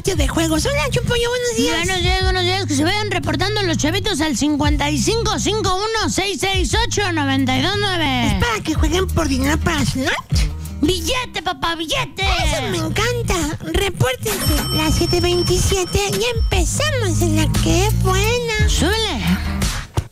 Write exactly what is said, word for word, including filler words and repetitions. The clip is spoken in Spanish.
sitio de juegos. Hola, Chupoyo, buenos días. Buenos días, buenos días. Que se vayan reportando los chavitos al cincuenta y cinco cincuenta y uno sesenta y ocho noventa y dos nueve. ¿Es para que jueguen por dinero para slot? ¡Billete, papá, billete! Eso me encanta. Repórtense las siete veintisiete y empezamos en la que es buena. ¡Súbele!